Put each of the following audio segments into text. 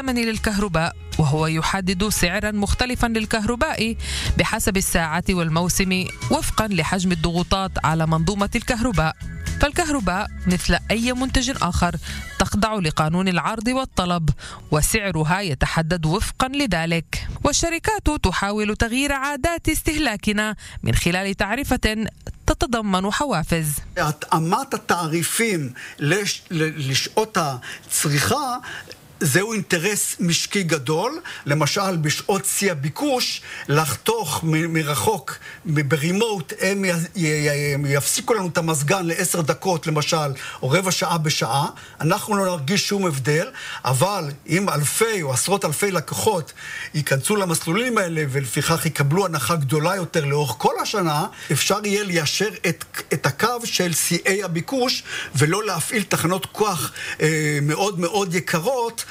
الزمني للكهرباء، وهو يحدد سعرا مختلفا للكهرباء بحسب الساعات والموسم وفقا لحجم الضغوطات على منظومة الكهرباء. فالكهرباء مثل أي منتج آخر تخضع لقانون العرض والطلب، وسعرها يتحدد وفقا لذلك. والشركات تحاول تغيير عادات استهلاكنا من خلال تعرفة تتضمن حوافز. התאמת התעריפים לשעות הצריכה זהו אינטרס משקי גדול, למשל בשעות שיא הביקוש, לחתוך מרחוק, ברימוט, הם יפסיקו לנו את המזגן ל10 דקות למשל, או רבע שעה בשעה, אנחנו לא נרגיש שום הבדל, אבל אם אלפי או עשרות אלפי לקוחות ייכנסו למסלולים האלה, ולפיכך יקבלו הנחה גדולה יותר לאורך כל השנה, אפשר יהיה ליישר את הקו של שיאי הביקוש, ולא להפעיל תחנות כוח מאוד מאוד יקרות.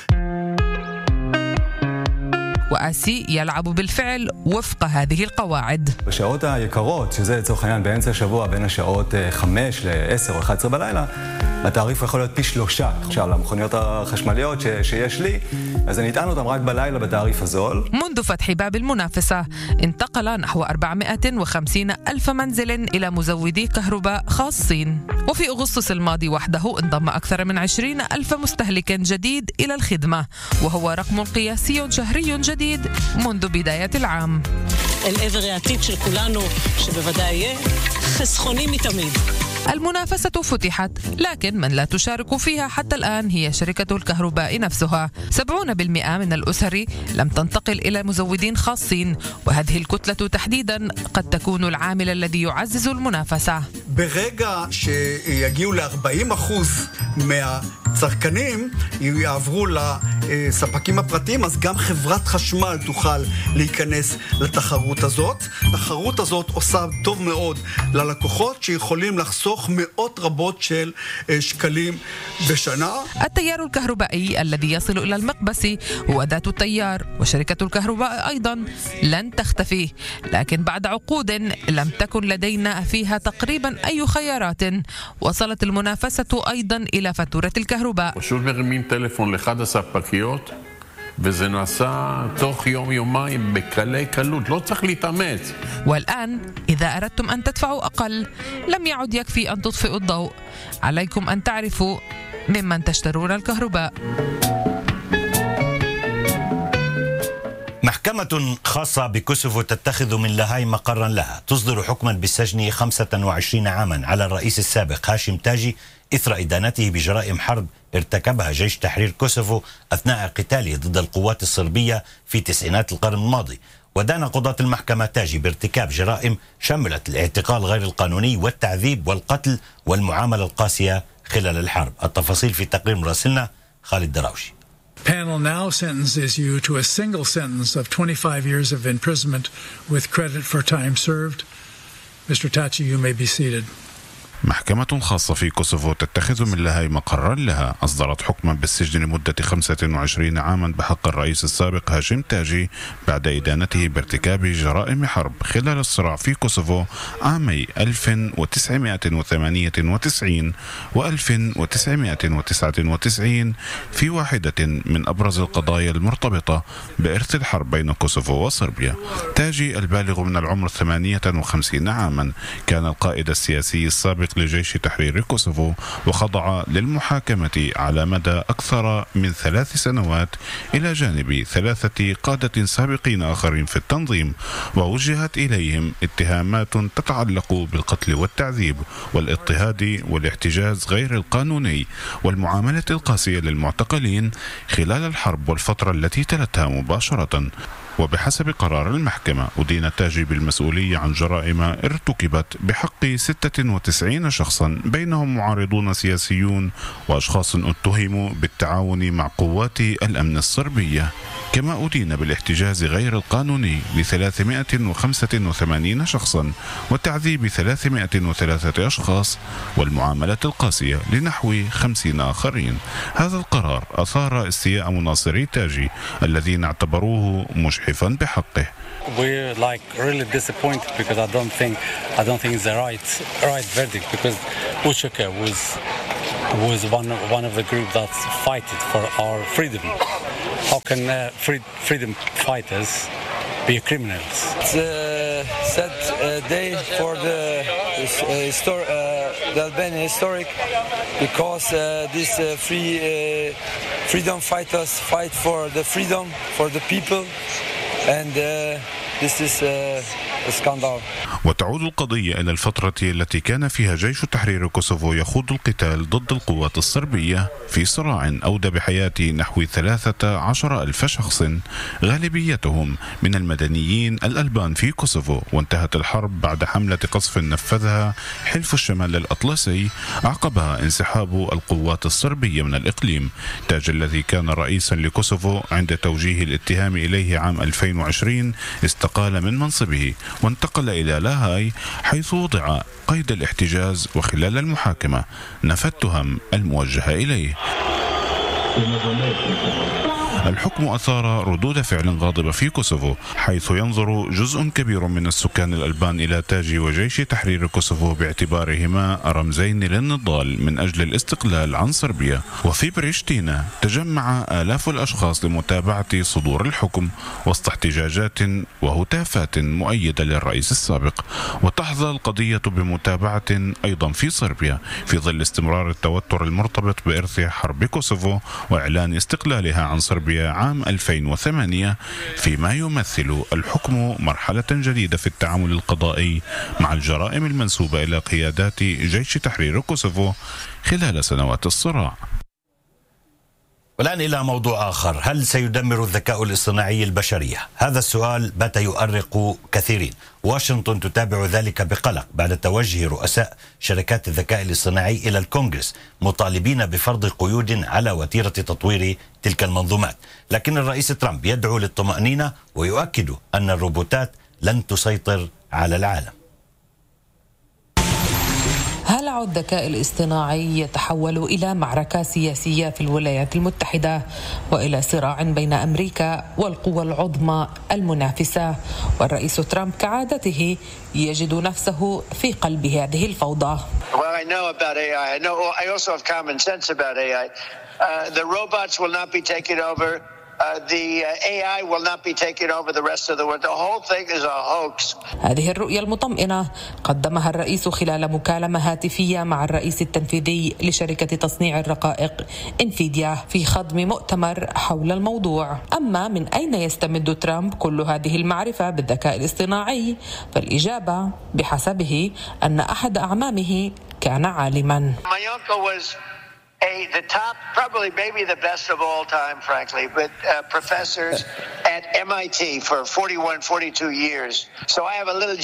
وآسي يلعب بالفعل وفق هذه القواعد. בשעות היקרות, שזה לצורך העניין באמצע השבוע בין השעות 5 ל-10 או 11 בלילה, התעריף יכול להיות פי 3. עכשיו, למכוניות החשמליות שיש לי, אז אני אטען אותם רק בלילה בתעריף הזול. منذ فتح باب المنافسة انتقل نحو 450 ألف منزل إلى مزودي كهرباء خاصين. وفي أغسطس الماضي وحده انضم أكثر من 20 ألف مستهلك جديد إلى الخدمة، وهو رقم قياسي شهري جديد منذ بداية العام. العبر העתיד של كلנו שבוודאי יהיה חסכוני מתמיד. المنافسة فتحت، لكن من لا تشارك فيها حتى الآن هي شركة الكهرباء نفسها. 70% من الأسر لم تنتقل إلى مزودين خاصين، وهذه الكتلة تحديدا قد تكون العامل الذي يعزز المنافسة. ברגע שיגיעו ל-40% מהצרכנים יעברו לספקים הפרטיים, אז גם חברת חשמל תוכל להיכנס לתחרות הזאת. התחרות הזאת עושה טוב מאוד ללקוחות שיכולים לחסוך מאות רבות של שקלים בשנה. التيار الكهربائي الذي يصل إلى المقبس هو ذات التيار، وشركة الكهرباء أيضا لن تختفي، لكن بعد عقود لم تكن لدينا فيها تقريبا أي خيارات، وصلت المنافسة أيضا إلى فاتورة الكهرباء. פשוט מרימים טלפון לאחד הספקיות, וזה נעשה תוך יום-יומיים בקלי קלות, לא צריך להתאמץ. والآن إذا أردتم أن تدفعوا أقل لم يعد يكفي أن تطفئوا الضوء، عليكم أن تعرفوا ممن تشترون الكهرباء. محكمة خاصة بكوسوفو تتخذ من لاهاي مقرا لها، تصدر حكما بالسجن 25 عاما على الرئيس السابق هاشم تاجي إثر إدانته بجرائم حرب ارتكبها جيش تحرير كوسوفو أثناء قتاله ضد القوات الصربية في تسعينات القرن الماضي. ودان قضاة المحكمة تاجي بارتكاب جرائم شملت الاعتقال غير القانوني والتعذيب والقتل والمعاملة القاسية خلال الحرب. التفاصيل في تقرير مراسلنا خالد دراوشي. Panel now sentences you to a single sentence of 25 years of imprisonment with credit for time served. Mr. Tachi, you may be seated. محكمة خاصة في كوسوفو تتخذ من لاهاي مقرا لها، أصدرت حكما بالسجن لمدة 25 عاما بحق الرئيس السابق هاشم تاجي بعد إدانته بارتكاب جرائم حرب خلال الصراع في كوسوفو عامي 1998 و 1999 في واحدة من أبرز القضايا المرتبطة بإرث الحرب بين كوسوفو وصربيا. تاجي البالغ من العمر 58 عاما كان القائد السياسي السابق لجيش تحرير كوسوفو، وخضع للمحاكمة على مدى أكثر من 3 سنوات إلى جانب 3 قادة سابقين آخرين في التنظيم، ووجهت إليهم اتهامات تتعلق بالقتل والتعذيب والاضطهاد والاحتجاز غير القانوني والمعاملة القاسية للمعتقلين خلال الحرب والفترة التي تلتها مباشرة. وبحسب قرار المحكمة أدين تاجي بالمسؤولية عن جرائم ارتكبت بحق 96 شخصا بينهم معارضون سياسيون وأشخاص اتهموا بالتعاون مع قوات الأمن الصربية. كما أدين بالاحتجاز غير القانوني ل 385 شخصا وتعذيب 303 أشخاص والمعاملة القاسية لنحو 50 آخرين. هذا القرار أثار استياء مناصري تاجي الذين اعتبروه مجحفا بحقه. We're really disappointed because I don't think it's the right verdict, because Uçaka was one of the group that's fighting for our freedom. how can freedom fighters be criminals? It's a sad day for the Albanian historic because these freedom fighters fight for the freedom for the people, and this is a scandal. وتعود القضية إلى الفترة التي كان فيها جيش تحرير كوسوفو يخوض القتال ضد القوات الصربية في صراع أودى بحياة نحو 13,000 شخص غالبيتهم من المدنيين الألبان في كوسوفو. وانتهت الحرب بعد حملة قصف نفذها حلف الشمال الأطلسي عقبها انسحاب القوات الصربية من الإقليم. تاج الذي كان رئيسا لكوسوفو عند توجيه الاتهام إليه عام 2020 استقال من منصبه وانتقل إلى لاهاي حيث وضع قيد الاحتجاز، وخلال المحاكمة نفى التهم الموجهة إليه. الحكم أثار ردود فعل غاضبة في كوسوفو، حيث ينظر جزء كبير من السكان الألبان إلى تاج وجيش تحرير كوسوفو باعتبارهما رمزين للنضال من أجل الاستقلال عن صربيا. وفي بريشتينا تجمع آلاف الأشخاص لمتابعة صدور الحكم وسط احتجاجات وهتافات مؤيدة للرئيس السابق. وتحظى القضية بمتابعة أيضا في صربيا في ظل استمرار التوتر المرتبط بإرث حرب كوسوفو وإعلان استقلالها عن صربيا عام 2008، فيما يمثل الحكم مرحلة جديدة في التعامل القضائي مع الجرائم المنسوبة إلى قيادات جيش تحرير كوسوفو خلال سنوات الصراع. والآن إلى موضوع آخر، هل سيدمر الذكاء الاصطناعي البشرية؟ هذا السؤال بات يؤرق كثيرين. واشنطن تتابع ذلك بقلق بعد توجه رؤساء شركات الذكاء الاصطناعي إلى الكونغرس مطالبين بفرض قيود على وتيرة تطوير تلك المنظومات. لكن الرئيس ترامب يدعو للطمأنينة ويؤكد أن الروبوتات لن تسيطر على العالم. هلع الذكاء الاصطناعي يتحول إلى معركة سياسية في الولايات المتحدة وإلى صراع بين أمريكا والقوى العظمى المنافسة، والرئيس ترامب كعادته يجد نفسه في قلب هذه الفوضى. The AI will not be taking over the rest of the world. The whole thing is a hoax. هذه الرؤية المطمئنة قدمها الرئيس خلال مكالمة هاتفية مع الرئيس التنفيذي لشركة تصنيع الرقائق انفيديا في خضم مؤتمر حول الموضوع. أما من أين يستمد ترامب كل هذه المعرفة بالذكاء الاصطناعي؟ فالإجابة بحسبه أن أحد أعمامه كان عالما. The top, probably maybe the best of all time, frankly, but professors at MIT for 42 years. So I have a little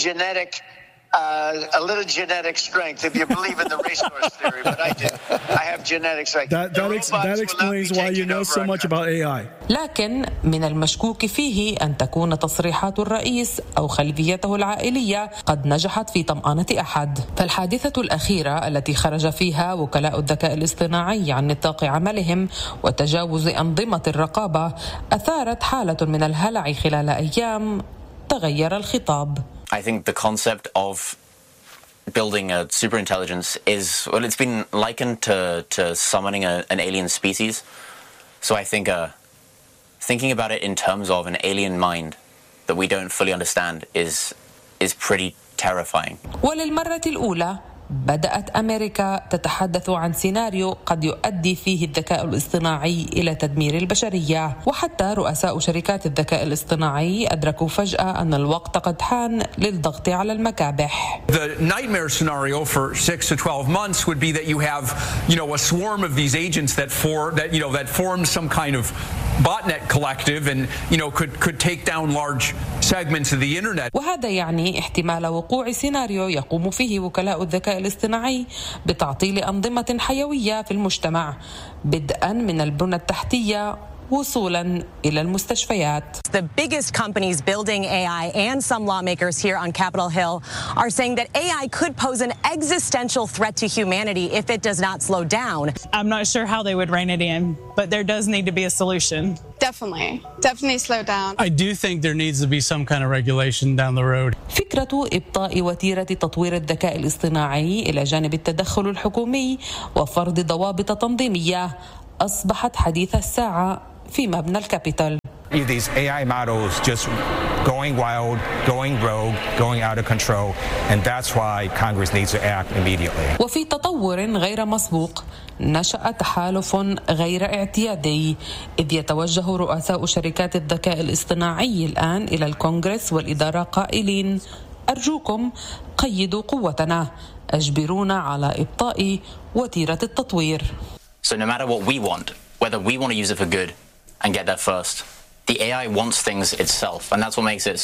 genetic strength, if you believe in the racehorse theory, but I have genetic strength. That explains why you know so much about AI. لكن من المشكوك فيه أن تكون تصريحات الرئيس أو خلفيته العائلية قد نجحت في طمأنة أحد. فالحادثة الأخيرة التي خرج فيها وكلاء الذكاء الاصطناعي عن نطاق عملهم وتجاوز أنظمة الرقابة أثارت حالة من الهلع خلال أيام تغير الخطاب. I think the concept of building a superintelligence is, well, it's been likened to summoning an alien species. So I think thinking about it in terms of an alien mind that we don't fully understand is pretty terrifying. وللمرة الأولى بدأت أمريكا تتحدث عن سيناريو قد يؤدي فيه الذكاء الاصطناعي إلى تدمير البشرية، وحتى رؤساء شركات الذكاء الاصطناعي أدركوا فجأة أن الوقت قد حان للضغط على المكابح. The nightmare scenario for 6 to 12 months would be that you have, a swarm of these agents that form some kind of botnet collective and could take down large segments of the internet. وهذا يعني احتمال وقوع سيناريو يقوم فيه وكلاء الذكاء الاصطناعي بتعطيل أنظمة حيوية في المجتمع، بدءا من البنى التحتية وصولا إلى المستشفيات. The biggest companies building AI and some lawmakers here on Capitol Hill are saying that AI could pose an existential threat to humanity if it does not slow down. I'm not sure how they would rein it in, but there does need to be a solution. Definitely slow down. I do think there needs to be some kind of regulation down the road. فكرة إبطاء وتيرة تطوير الذكاء الاصطناعي إلى جانب التدخل الحكومي وفرض ضوابط تنظيمية أصبحت حديث الساعة في مبنى الكابيتول. These AI models just going wild, going rogue, going out of control, and that's why Congress needs to act immediately. وفي تطور غير مسبوق نشأ تحالف غير اعتيادي، إذ يتوجه رؤساء شركات الذكاء الاصطناعي الآن إلى الكونغرس والإدارة قائلين: أرجوكم قيدوا قوتنا، أجبرونا على إبطاء وتيرة التطوير. So no matter what we want, whether we want to use it for good and get there first, the AI wants things itself, and that's what makes it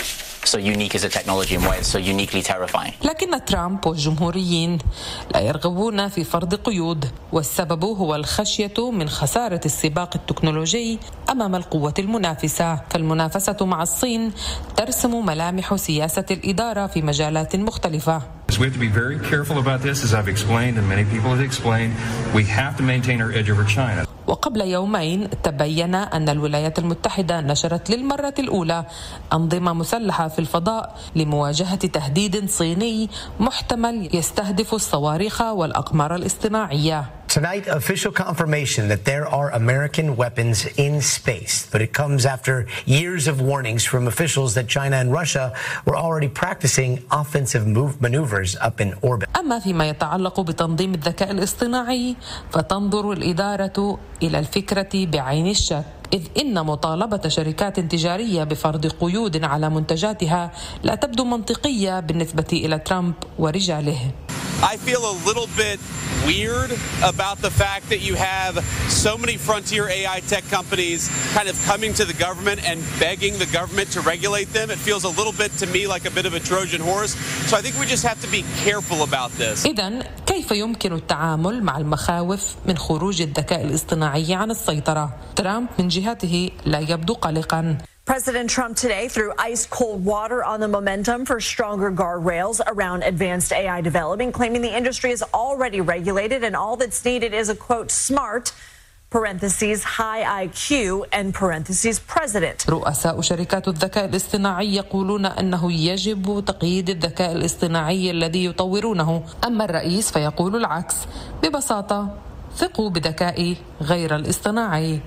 so unique as a technology and why it's so uniquely terrifying. لكن ترامب والجمهوريين لا يرغبون في فرض قيود، والسبب هو الخشية من خسارة السباق التكنولوجي أمام القوة المنافسة. فالمنافسة مع الصين ترسم ملامح سياسة الإدارة في مجالات مختلفة. We have to be very careful about this, as I've explained and many people have explained. We have to maintain our edge over China. وقبل يومين تبين أن الولايات المتحدة نشرت للمرة الأولى أنظمة مسلحة في الفضاء لمواجهة تهديد صيني محتمل يستهدف الصواريخ والأقمار الاصطناعية. Tonight, official confirmation that there are American weapons in space, but it comes after years of warnings from officials that China and Russia were already practicing offensive maneuvers up in orbit. أما فيما يتعلق بتنظيم الذكاء الاصطناعي فتنظر الإدارة إلى الفكرة بعين الشك، إذ إن مطالبة شركات تجارية بفرض قيود على منتجاتها لا تبدو منطقية بالنسبة إلى ترامب ورجاله. I feel a little bit weird about the fact that you have so many frontier AI tech companies kind of coming to the government and begging the government to regulate them. It feels a little bit to me like a bit of a Trojan horse. So I think we just have to be careful about this. إذن كيف يمكن التعامل مع المخاوف من خروج الذكاء الاصطناعي عن السيطرة؟ ترامب من جهته لا يبدو قلقاً. President Trump today threw ice-cold water on the momentum for stronger guardrails around advanced AI development, claiming the industry is already regulated and all that's needed is a, quote, smart, parentheses, high IQ, and parentheses, president. رؤساء شركات الذكاء الاصطناعي يقولون أنه يجب تقييد الذكاء الاصطناعي الذي يطورونه، أما الرئيس فيقول العكس. ببساطة ثقوا بذكاء غير الاصطناعي.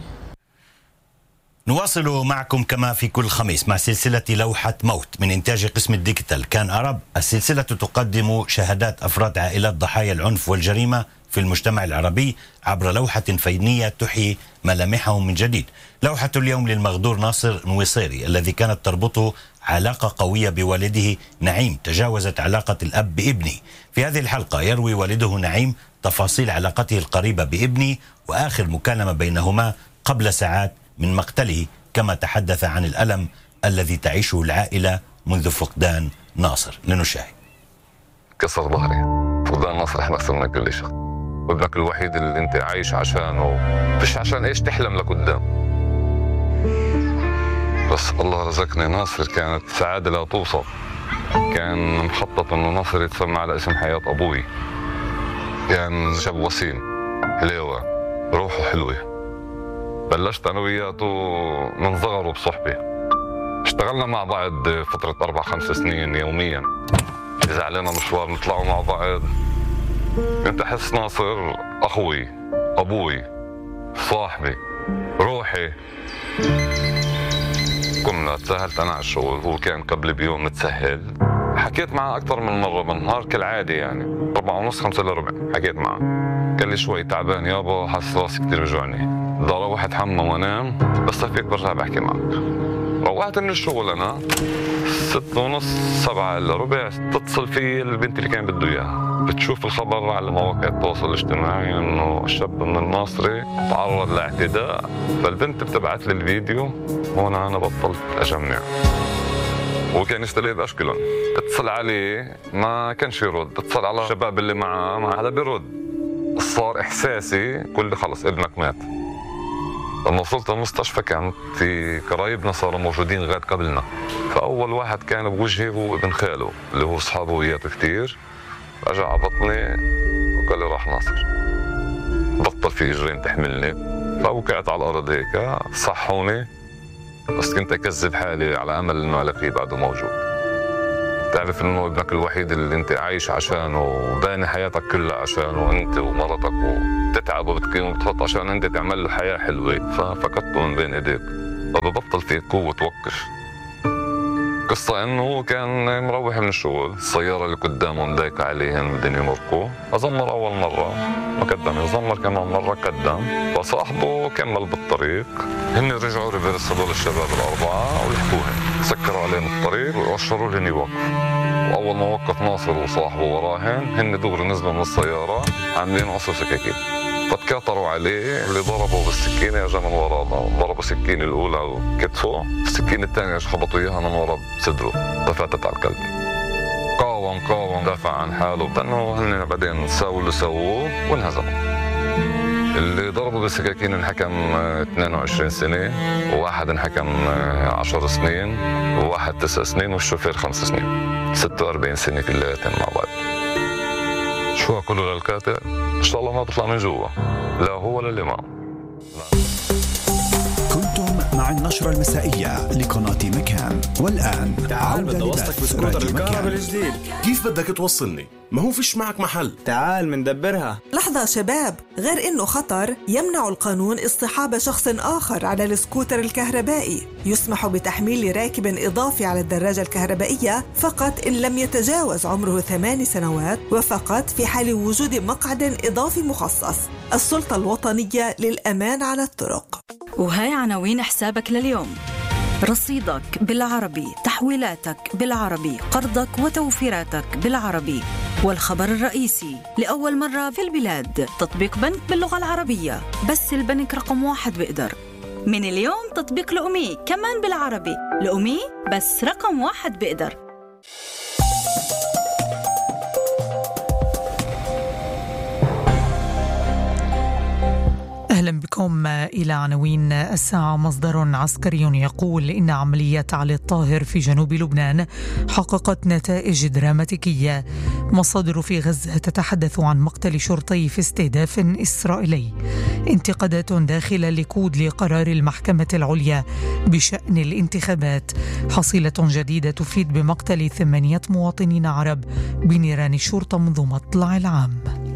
نواصل معكم كما في كل خميس مع سلسلة لوحة موت من إنتاج قسم الديجيتال كان أرب. السلسلة تقدم شهادات أفراد عائلات ضحايا العنف والجريمة في المجتمع العربي عبر لوحة فنية تحيي ملامحهم من جديد. لوحة اليوم للمغدور ناصر نويصيري الذي كانت تربطه علاقة قوية بوالده نعيم تجاوزت علاقة الأب بابنه. في هذه الحلقة يروي والده نعيم تفاصيل علاقته القريبة بابنه وآخر مكالمة بينهما قبل ساعات من مقتله، كما تحدث عن الألم الذي تعيشه العائلة منذ فقدان ناصر. لنشاهد. كسر ظهري، فقدان ناصر احنا خسرنا كل شيء، وابنك الوحيد اللي انت عايش عشانه، مش عشان ايش تحلم لقدام. بس الله رزقني ناصر كانت سعادة لا توصف. كان مخطط انه ناصر يتسمى على اسم حياة ابوي. كان شاب وسيم، حليوة، روحه حلوة. بلشت أنا وياته من صغره بصحبة. اشتغلنا مع بعض فترة 4-5 سنين يوميا. إذا علينا مشوار نطلعوا مع بعض. كنت أحس ناصر أخوي، أبوي، صاحبي، روحي. كنا تسهلت أنا على الشغل، هو كان قبل بيوم متسهل. حكيت معه أكثر من مرة بالنهار كالعادة يعني 4:30 5 إلا ربع حكيت معه. قال لي شوي تعبان يابا، حاسس راسي كثير بيوجعني. بدي اروح اتحمم وانام، بس هيك برجع بحكي معك. روحت من الشغل انا 6:30 7 إلا ربع، تتصل في البنت اللي كان بده اياها، بتشوف الخبر على مواقع التواصل الاجتماعي انه الشاب من المناصري تعرض لاعتداء، فالبنت بتبعث لي الفيديو. هون انا بطلت اجمع. وكان يستلي باشكلهم، اتصل عليه ما كانش يرد، اتصل على الشباب اللي معه ما حدا بيرد. صار احساسي كل خلص ابنك مات. لما وصلت المستشفى كانت في قرايبنا صاروا موجودين غير قبلنا، فاول واحد كان بوجهي هو ابن خاله اللي هو اصحابه وياته كثير. اجى على بطني وقال لي راح ناصر، بطل في اجرين تحملني. فوقعت على الارض هيك، صحوني، بس كنت اكذب حالي على امل انه الاقيه بعده موجود. تعرف انه ابنك الوحيد اللي انت عايش عشانه وباني حياتك كلها عشانه انت ومرتك وبتتعب وبتقيم وبتحط عشان انت تعمل له حياة حلوة، ففقدته من بين ايديك، فببطل فيك قوة توقف. قصة انه هو كان مروح من الشغل، السيارة اللي قدامه مضايقة عليهم بدهم يمرقوا، أزمر أول مرة ما قدم، يزمر كمان مرة قدم، فصاحبه كمل بالطريق، هن رجعوا ريفيرس هذول الشباب الأربعة ولحقوهم، سكروا عليهم الطريق وأشروا لهم يوقفوا، وأول ما وقف ناصر وصاحبه وراهن هن دغري نزلوا من السيارة عاملين عصر سكاكين، فتكاثروا عليه، اللي ضربوا بالسكينة اجى من ورانا، ضربوا السكينة الأولى وكتفه، السكينة الثانية خبطوا إياها من ورا بصدره، تفاتت على الكلب. قاوم دافع عن حاله، لأنه هن بعدين سووا اللي سووه وانهزموا. اللي ضربوا بالسكاكين انحكم 22 سنة، وواحد انحكم 10 سنين، وواحد 9 سنين، والشوفير 5 سنين، 46 سنة كلياتهم مع بعض. شو أقوله للكاتب؟ إن شاء الله ما بطلع من جوا، لا هو ولا اللي معه. كنتم مع النشرة المسائية لقناة مكان، والآن تعال بدي أوصلك بسكوتر الكهرباء الجديد. كيف بدك توصلني؟ ما هو فيش معك محل. تعال مندبرها. لحظة شباب، غير إنه خطر يمنع القانون اصطحاب شخص آخر على السكوتر الكهربائي. يسمح بتحميل راكب إضافي على الدراجة الكهربائية فقط إن لم يتجاوز عمره 8 سنوات، وفقط في حال وجود مقعد إضافي مخصص. السلطة الوطنية للأمان على الطرق. وهاي عناوين حسابك لليوم: رصيدك بالعربي، تحويلاتك بالعربي، قرضك وتوفيراتك بالعربي. والخبر الرئيسي: لأول مرة في البلاد تطبيق بنك باللغة العربية، بس البنك رقم 1 بيقدر. من اليوم تطبيق لأمي كمان بالعربي، لأمي بس رقم 1 بيقدر. أهلا بكم إلى عناوين الساعة. مصدر عسكري يقول إن عملية علي الطاهر في جنوب لبنان حققت نتائج دراماتيكية. مصادر في غزة تتحدث عن مقتل شرطي في استهداف إسرائيلي. انتقادات داخل الليكود لقرار المحكمة العليا بشأن الانتخابات. حصيلة جديدة تفيد بمقتل 8 مواطنين عرب بنيران الشرطة منذ مطلع العام.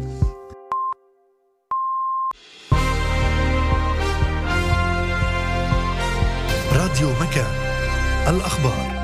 راديو مكان، الأخبار.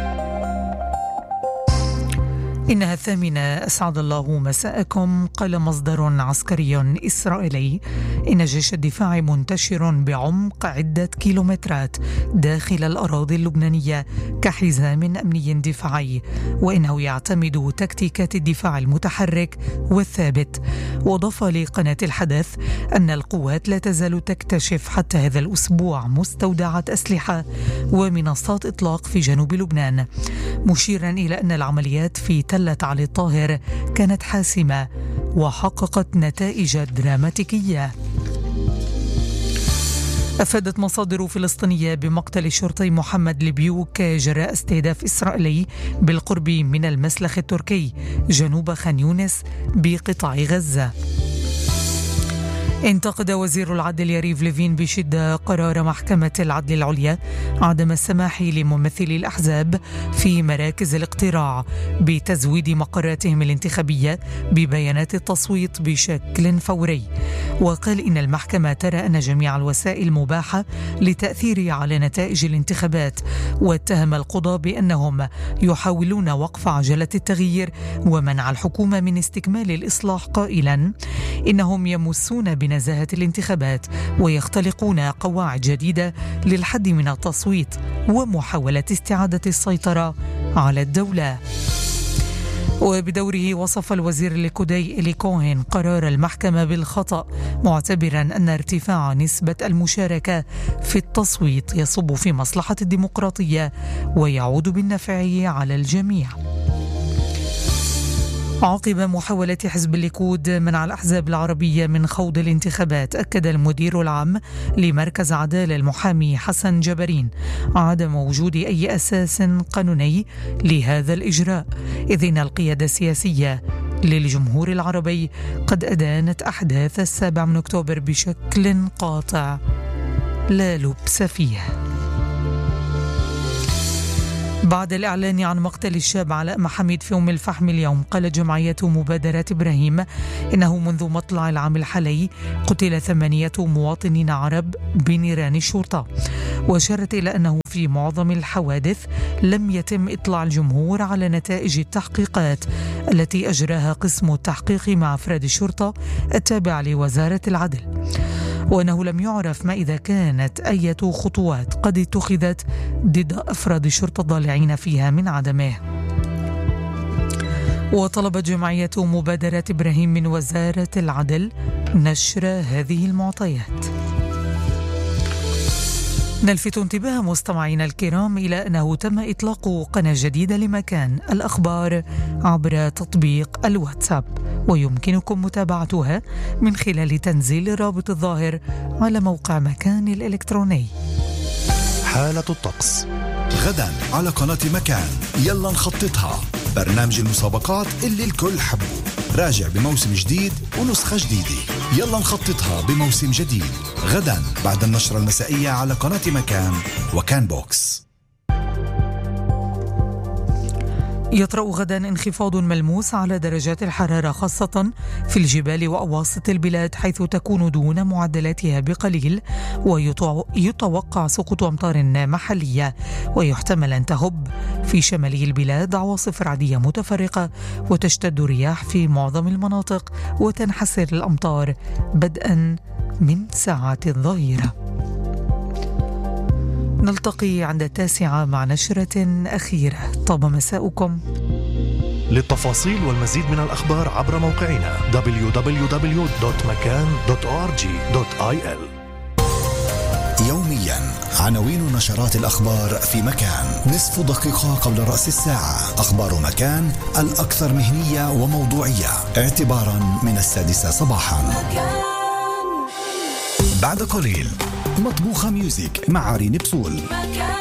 إنها 8. أسعد الله مساءكم. قال مصدر عسكري إسرائيلي إن جيش الدفاع منتشر بعمق عدة كيلومترات داخل الأراضي اللبنانية كحزام أمني دفاعي، وإنه يعتمد تكتيكات الدفاع المتحرك والثابت. وضاف لقناة الحدث أن القوات لا تزال تكتشف حتى هذا الأسبوع مستودعات أسلحة ومنصات إطلاق في جنوب لبنان، مشيرا إلى أن العمليات في تلة علي الطاهر كانت حاسمة وحققت نتائج دراماتيكية. أفادت مصادر فلسطينية بمقتل الشرطي محمد البيوك جراء استهداف إسرائيلي بالقرب من المسلخ التركي جنوب خان يونس بقطاع غزة. انتقد وزير العدل يريف ليفين بشدة قرار محكمة العدل العليا عدم السماح لممثلي الأحزاب في مراكز الاقتراع بتزويد مقراتهم الانتخابية ببيانات التصويت بشكل فوري، وقال إن المحكمة ترى أن جميع الوسائل مباحة للتأثير على نتائج الانتخابات، واتهم القضاة بأنهم يحاولون وقف عجلة التغيير ومنع الحكومة من استكمال الإصلاح، قائلا إنهم يمسون بنزاهة الانتخابات ويختلقون قواعد جديدة للحد من التصويت ومحاولة استعادة السيطرة على الدولة. وبدوره وصف الوزير الليكودي إلي كوهن قرار المحكمة بالخطأ، معتبرا أن ارتفاع نسبة المشاركة في التصويت يصب في مصلحة الديمقراطية ويعود بالنفع على الجميع. عقب محاولة حزب الليكود منع الأحزاب العربية من خوض الانتخابات، أكد المدير العام لمركز عدالة المحامي حسن جبرين عدم وجود أي أساس قانوني لهذا الإجراء، إذ إن القيادة السياسية للجمهور العربي قد أدانت أحداث 7 أكتوبر بشكل قاطع لا لبس فيه. بعد الإعلان عن مقتل الشاب علاء محمد في الفحم اليوم، قالت جمعية مبادرات إبراهيم إنه منذ مطلع العام الحالي قتل 8 مواطنين عرب بنيران الشرطة، وأشارت إلى أنه في معظم الحوادث لم يتم إطلاع الجمهور على نتائج التحقيقات التي أجراها قسم التحقيق مع أفراد الشرطة التابع لوزارة العدل، وأنه لم يعرف ما إذا كانت أي خطوات قد اتخذت ضد أفراد الشرطة الضالعين فيها من عدمه. وطلبت جمعية مبادرات إبراهيم من وزارة العدل نشر هذه المعطيات. نلفت انتباه مستمعينا الكرام إلى أنه تم إطلاق قناة جديدة لمكان الأخبار عبر تطبيق الواتساب، ويمكنكم متابعتها من خلال تنزيل الرابط الظاهر على موقع مكان الإلكتروني. حالة الطقس غدا على قناة مكان، يلا نخططها، برنامج المسابقات اللي الكل حبه، راجع بموسم جديد ونسخة جديدة، يلا نخططها بموسم جديد غدا بعد النشرة المسائية على قناة مكان وكان بوكس. يطرأ غدا انخفاض ملموس على درجات الحرارة خاصة في الجبال وأواسط البلاد، حيث تكون دون معدلاتها بقليل، ويتوقع سقوط أمطار محلية، ويحتمل أن تهب في شمالي البلاد عواصف رعدية متفرقة، وتشتد الرياح في معظم المناطق، وتنحسر الأمطار بدءا من ساعات الظهيرة. نلتقي عند 9 مع نشرة أخيرة. طاب مساؤكم. للتفاصيل والمزيد من الأخبار عبر موقعنا www.makan.org.il. يوميا عناوين نشرات الأخبار في مكان، نصف دقيقة قبل رأس الساعة، أخبار مكان الأكثر مهنية وموضوعية اعتبارا من 6 صباحا. بعد قليل مطبوخة ميوزك مع عرين بسول.